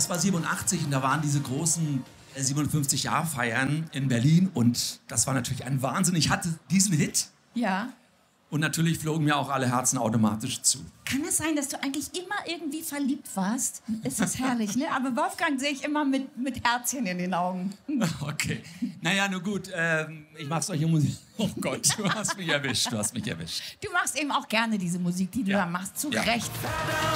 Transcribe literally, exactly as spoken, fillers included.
das war siebenundachtzig und da waren diese großen siebenundfünfzig-Jahr-Feiern in Berlin und das war natürlich ein Wahnsinn. Ich hatte diesen Hit. Ja. Und natürlich flogen mir auch alle Herzen automatisch zu. Kann es sein, dass du eigentlich immer irgendwie verliebt warst? Es ist herrlich, ne? Aber Wolfgang sehe ich immer mit, mit Herzchen in den Augen. Okay. Naja, nur gut. Ähm, ich mache solche Musik. Oh Gott, du hast mich erwischt. Du hast mich erwischt. Du machst eben auch gerne diese Musik, die du Ja. da machst. Zu Ja. Recht.